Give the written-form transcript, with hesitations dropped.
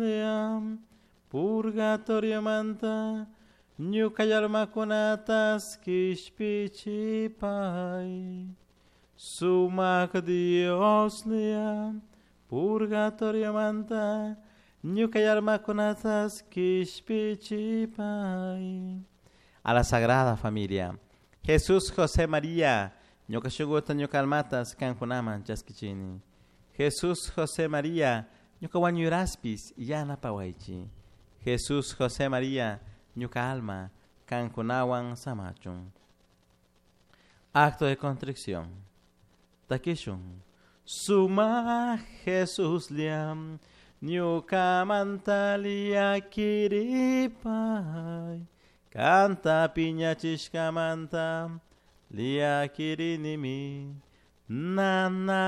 purgatorio manta, ñuka llamakunatas kishpichipay. Sumak Dios niam, purgatorio manta, ñuka llamakunatas kishpichipay. A la Sagrada Familia. Jesús, José, María, ñuka shuguta ñuka almatas kankunaman chaskichini. Jesús, José, María, ñuka wañuraspis yanapawaychi. Jesús, José, María, ñuka alma kankunawan samachun. Acto de contrición. Takishun. Suma Jesús liam, ñuka mantalia kiripay. Canta piña chishkamanta, lia kirinimi, nana.